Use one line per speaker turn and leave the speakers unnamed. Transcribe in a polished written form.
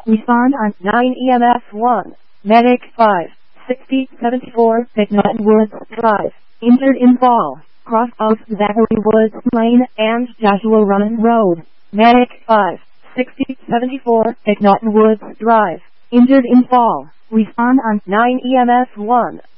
Respond on 9 EMS 1. Medic 5. 6074 McNaughton Woods Drive. Injured in fall. Cross of Zachary Woods Lane and Joshua Runnan Road. Medic 5. 6074 McNaughton Woods Drive. Injured in fall. Respond on 9 EMS 1.